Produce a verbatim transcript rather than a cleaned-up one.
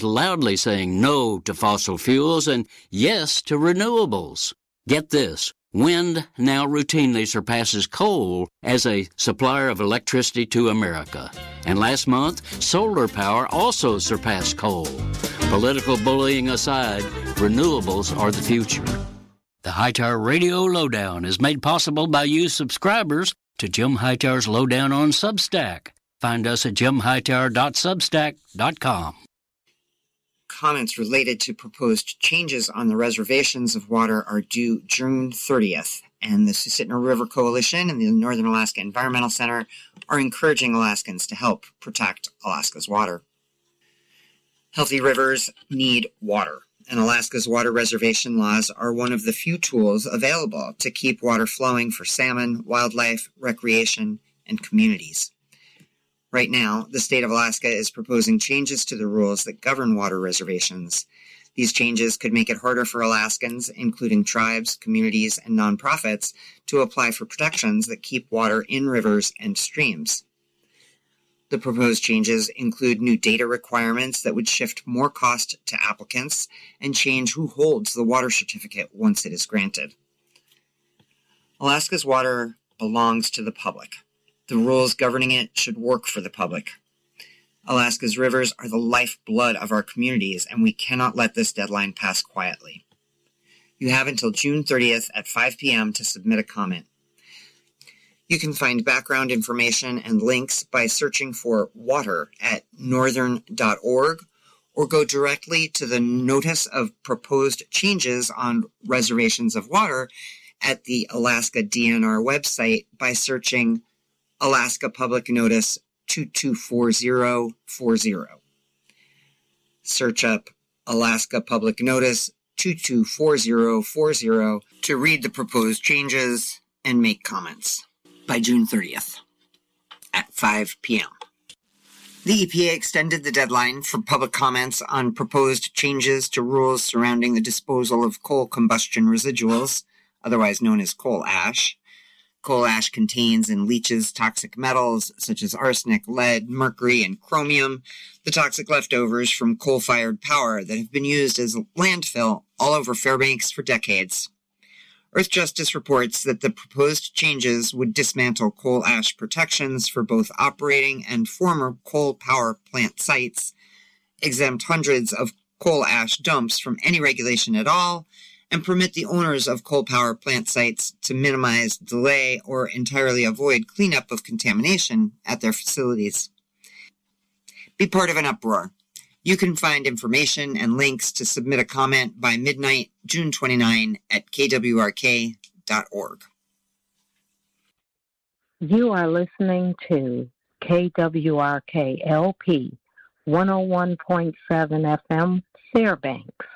is loudly saying no to fossil fuels and yes to renewables. Get this. Wind now routinely surpasses coal as a supplier of electricity to America. And last month, solar power also surpassed coal. Political bullying aside, renewables are the future. The Hightower Radio Lowdown is made possible by you subscribers to Jim Hightower's Lowdown on Substack. Find us at jim hightower dot substack dot com. Comments related to proposed changes on the reservations of water are due June thirtieth, and the Susitna River Coalition and the Northern Alaska Environmental Center are encouraging Alaskans to help protect Alaska's water. Healthy rivers need water, and Alaska's water reservation laws are one of the few tools available to keep water flowing for salmon, wildlife, recreation, and communities. Right now, the state of Alaska is proposing changes to the rules that govern water reservations. These changes could make it harder for Alaskans, including tribes, communities, and nonprofits, to apply for protections that keep water in rivers and streams. The proposed changes include new data requirements that would shift more cost to applicants and change who holds the water certificate once it is granted. Alaska's water belongs to the public. The rules governing it should work for the public. Alaska's rivers are the lifeblood of our communities, and we cannot let this deadline pass quietly. You have until June thirtieth at five p.m. to submit a comment. You can find background information and links by searching for water at northern dot org or go directly to the Notice of Proposed Changes on Reservations of Water at the Alaska D N R website by searching Alaska Public Notice two two four zero four zero. Search up Alaska Public Notice two two four zero four zero to read the proposed changes and make comments by June thirtieth at five p.m. The E P A extended the deadline for public comments on proposed changes to rules surrounding the disposal of coal combustion residuals, otherwise known as coal ash. Coal ash contains and leaches toxic metals such as arsenic, lead, mercury, and chromium, the toxic leftovers from coal-fired power that have been used as landfill all over Fairbanks for decades. Earth Justice reports that the proposed changes would dismantle coal ash protections for both operating and former coal power plant sites, exempt hundreds of coal ash dumps from any regulation at all, and permit the owners of coal power plant sites to minimize, delay, or entirely avoid cleanup of contamination at their facilities. Be part of an uproar. You can find information and links to submit a comment by midnight, June twenty-ninth at k w r k dot org. You are listening to K W R K L P one oh one point seven F M Fairbanks.